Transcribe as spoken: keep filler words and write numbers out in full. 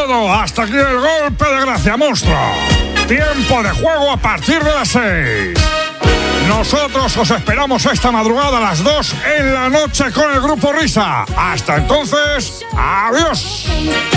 Toledo. Hasta aquí el golpe de gracia, monstruo. Tiempo de juego a partir de las seis. Nosotros os esperamos esta madrugada a las dos en la noche con el Grupo Risa. Hasta entonces, adiós.